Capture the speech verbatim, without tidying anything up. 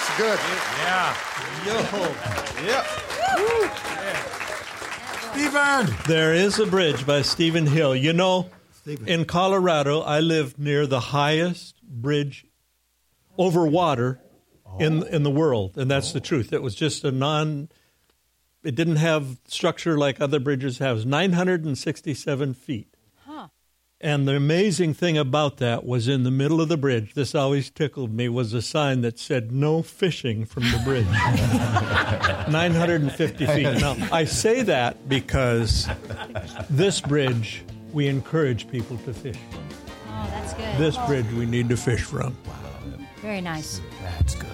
That's good. Yeah. Yo. Yeah. Stephen! There is a bridge by Stephen Hill. You know, Stephen. in Colorado, I lived near the highest bridge over water in in the world, and that's the truth. It was just a non... It didn't have structure like other bridges have. It was nine hundred sixty-seven feet. Huh. And the amazing thing about that was in the middle of the bridge, this always tickled me, was a sign that said, no fishing from the bridge. nine hundred fifty feet. Now, I say that because this bridge, we encourage people to fish from. Oh, that's good. This bridge we need to fish from. Very nice. That's good.